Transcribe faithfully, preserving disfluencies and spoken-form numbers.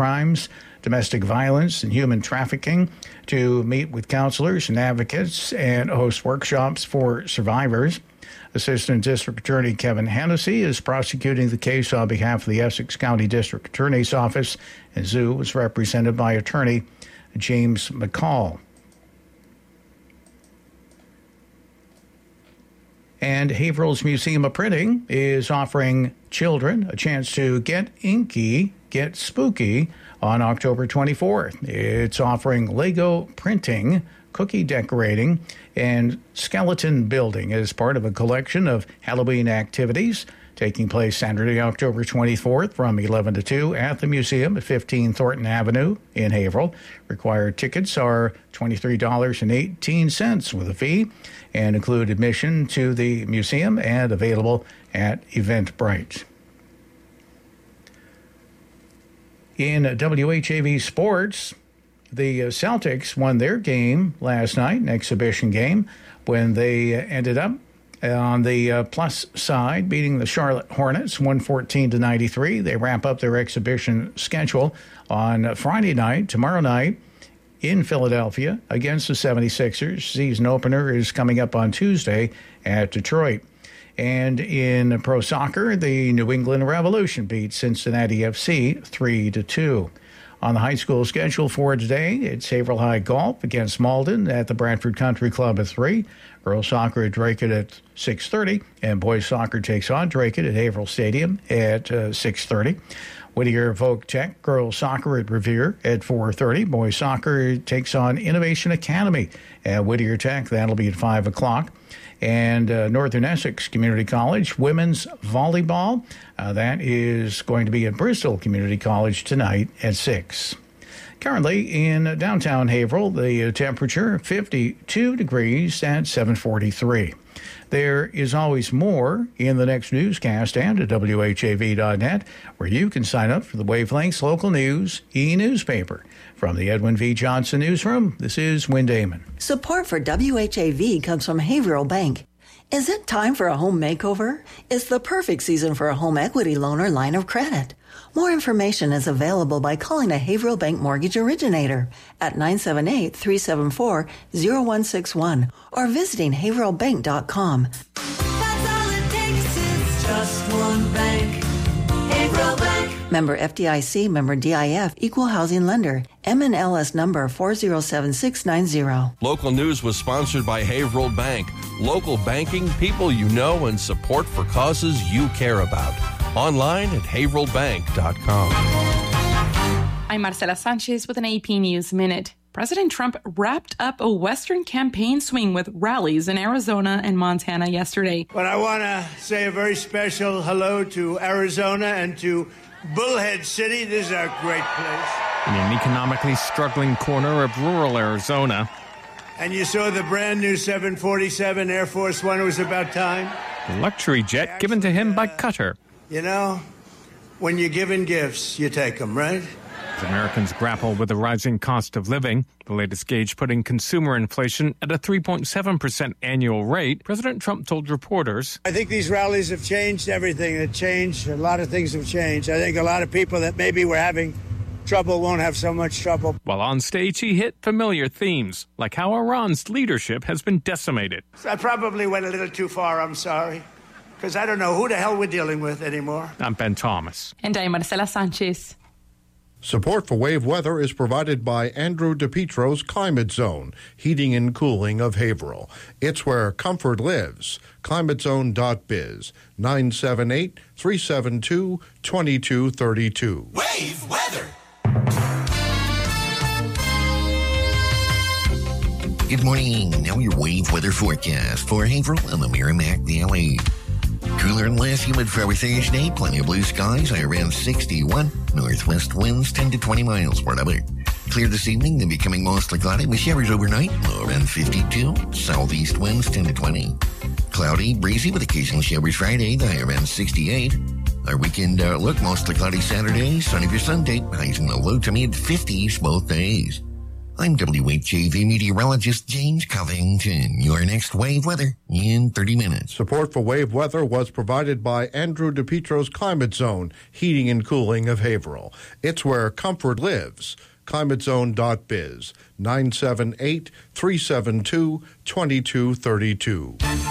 crimes, domestic violence, and human trafficking to meet with counselors and advocates and host workshops for survivors. Assistant District Attorney Kevin Hennessy is prosecuting the case on behalf of the Essex County District Attorney's Office, and Zoo was represented by attorney James McCall. And Haverhill's Museum of Printing is offering children a chance to get inky, get spooky on October twenty-fourth. It's offering Lego printing, cookie decorating, and skeleton building as part of a collection of Halloween activities taking place Saturday, October twenty-fourth from eleven to two at the museum at fifteen Thornton Avenue in Haverhill. Required tickets are twenty-three dollars and eighteen cents with a fee and include admission to the museum and available at Eventbrite. In W H A V sports, the Celtics won their game last night, an exhibition game, when they ended up on the uh, plus side, beating the Charlotte Hornets one fourteen to ninety-three. They wrap up their exhibition schedule on Friday night, tomorrow night, in Philadelphia against the seventy-sixers. Season opener is coming up on Tuesday at Detroit. And in pro soccer, the New England Revolution beat Cincinnati F C three to two. On the high school schedule for today, it's Haverhill High Golf against Malden at the Bradford Country Club at three. Girls soccer at Dracut at six thirty. And boys soccer takes on Dracut at Haverhill Stadium at uh, six thirty. Whittier Voc Tech girls soccer at Revere at four thirty. Boys soccer takes on Innovation Academy at Whittier Tech. That'll be at five o'clock. And uh, Northern Essex Community College women's volleyball. Uh, that is going to be at Bristol Community College tonight at six. Currently in downtown Haverhill, the temperature fifty-two degrees at seven forty-three. There is always more in the next newscast and at W H A V dot net, where you can sign up for the Wavelengths Local News e-newspaper. From the Edwin V. Johnson Newsroom, this is Wynn Damon. Support for W H A V comes from Haverhill Bank. Is it time for a home makeover? It's the perfect season for a home equity loan or line of credit. More information is available by calling a Haverhill Bank mortgage originator at nine seven eight, three seven four, zero one six one or visiting haverhill bank dot com. That's all it takes is just one bank. Haverhill Bank. Member F D I C, member D I F, equal housing lender. M N L S number four zero seven six nine zero. Local news was sponsored by Haverhill Bank. Local banking, people you know, and support for causes you care about. Online at haverhill bank dot com. I'm Marcela Sanchez with an A P News Minute. President Trump wrapped up a Western campaign swing with rallies in Arizona and Montana yesterday. But I want to say a very special hello to Arizona and to Bullhead City. This is a great place. In an economically struggling corner of rural Arizona. And you saw the brand new seven forty-seven Air Force One. It was about time. The luxury jet given to him by Qatar. You know, when you're given gifts, you take them, right? As Americans grapple with the rising cost of living, the latest gauge putting consumer inflation at a three point seven percent annual rate, President Trump told reporters, I think these rallies have changed everything. It changed. A lot of things have changed. I think a lot of people that maybe were having trouble won't have so much trouble. While on stage, he hit familiar themes, like how Iran's leadership has been decimated. I probably went a little too far, I'm sorry, because I don't know who the hell we're dealing with anymore. I'm Ben Thomas. And I'm Marcela Sanchez. Support for Wave Weather is provided by Andrew DePietro's Climate Zone, heating and cooling of Haverhill. It's where comfort lives. climate zone dot biz, nine seven eight, three seven two, two two three two. Wave Weather. Good morning. Now your wave weather forecast for Haverhill and the Merrimack Valley. Cooler and less humid for our Thursday. Plenty of blue skies. High around sixty-one. Northwest winds ten to twenty miles per hour. Clear this evening, then becoming mostly cloudy with showers overnight. Low around fifty-two. Southeast winds ten to twenty. Cloudy, breezy with occasional showers Friday. High around sixty-eight. Our weekend outlook, mostly cloudy Saturday. Sunny for Sunday. Highs in the low to mid fifties both days. I'm W H A V meteorologist James Covington. Your next wave weather in thirty minutes. Support for wave weather was provided by Andrew DePietro's Climate Zone, heating and cooling of Haverhill. It's where comfort lives. climate zone dot biz, nine seven eight, three seven two, two two three two.